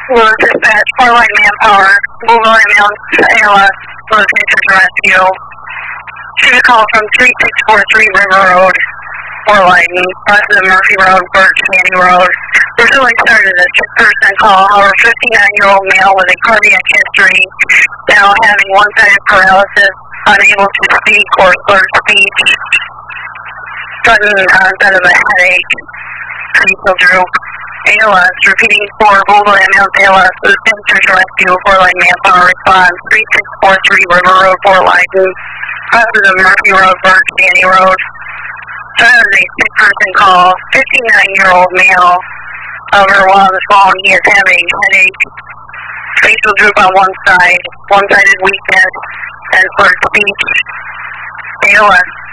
was dispatched Farlight Manpower, Google Ambulance, ALS, was Nature's Rescue. She was called from 3643 River Road, Farlight, President Murphy Road, Birch Candy Road. Originally started as a two-person call, however, 59-year-old male with a cardiac history, now having one-sided paralysis, unable to speak or slurred speech, sudden onset of a headache, facial droop. ALS, repeating for Google Ambulance ALS, was Nature's Rescue, Farlight Manpower, response 3643 River Road, Farlight, President Murphy Road, Birch Candy Road. That was a six-person call, 59-year-old male. However, while on the phone, he is having headache, facial droop on one side, one-sided weakness, and slurred speech. ALS.